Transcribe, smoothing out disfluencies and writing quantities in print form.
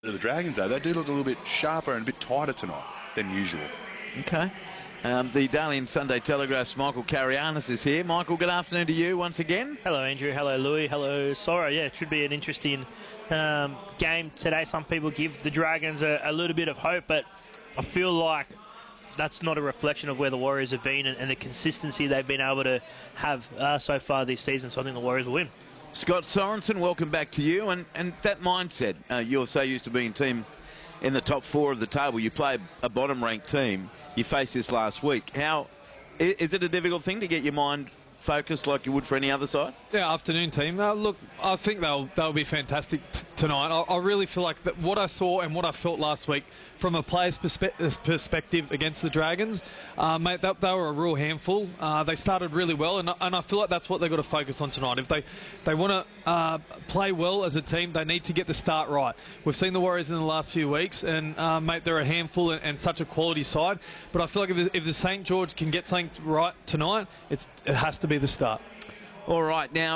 The Dragons, though, they do look a little bit sharper and a bit tighter tonight than usual. Okay. The Darling Sunday Telegraph's Michael Carianis is here. Michael, good afternoon to you once again. Hello, Andrew. Hello, Louis. Hello, Sora. Yeah, it should be an interesting game today. Some people give the Dragons a little bit of hope, but I feel like that's not a reflection of where the Warriors have been and the consistency they've been able to have so far this season. So I think the Warriors will win. Scott Sorensen, welcome back to you. And that mindset, you're so used to being a team in the top four of the table. You play a bottom-ranked team. You faced this last week. How is it a difficult thing to get your mind focused like you would for any other side? Yeah, afternoon team. Look, I think they'll be fantastic tonight. I really feel like that what I saw and what I felt last week from a player's perspective against the Dragons, mate, they were a real handful. They started really well, and I feel like that's what they've got to focus on tonight. If they want to play well as a team, they need to get the start right. We've seen the Warriors in the last few weeks, and mate, they're a handful and such a quality side. But I feel like if the St. George can get something right tonight, it has to be the start. All right, now